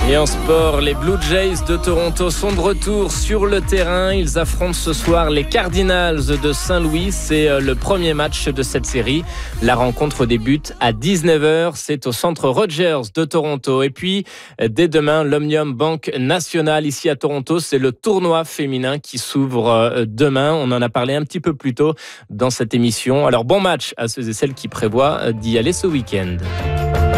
Et en sport, les Blue Jays de Toronto sont de retour sur le terrain. Ils affrontent ce soir les Cardinals de Saint-Louis. C'est le premier match de cette série. La rencontre débute à 19h. C'est au centre Rogers de Toronto. Et puis, dès demain, l'Omnium Bank National ici à Toronto. C'est le tournoi féminin qui s'ouvre demain. On en a parlé un petit peu plus tôt dans cette émission. Alors, bon match à ceux et celles qui prévoient d'y aller ce week-end.